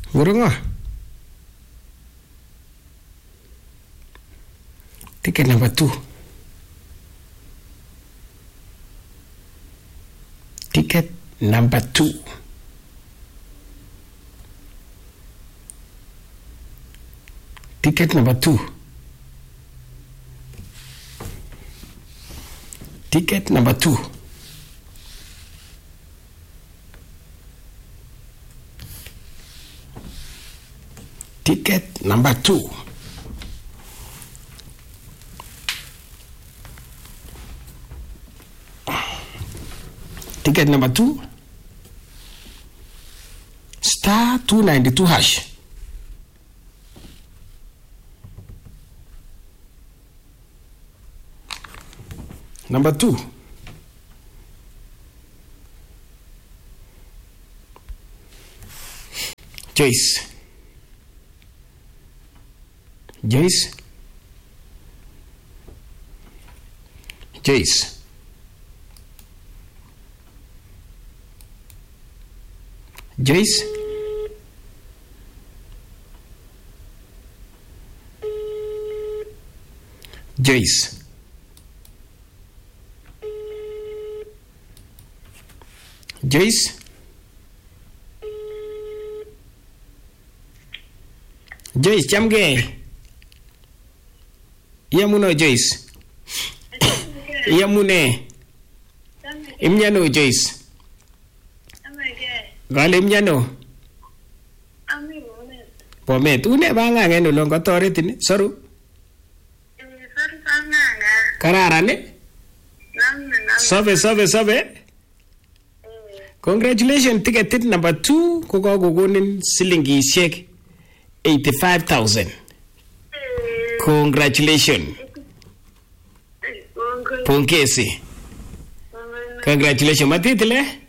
Gurungo. Ticket number 2. Ticket number 2. Ticket number 2. Ticket number 2. Ticket number 2. Ticket number 2. Star 292 hash. Number 2. Joyce. Joyce. Joyce. Joyce. Joyce. Joyce. Joyce chamge. Yamuno Joyce. Yamune. Imnyano Joyce. Gale imnyano. Pomet une banga ngeno longo toretini soru. Kararan eh? Sobe. Congratulations, ticket number 2 kokokonin silingishek 85,000. Congratulations. Pongezi. Congratulations matitile.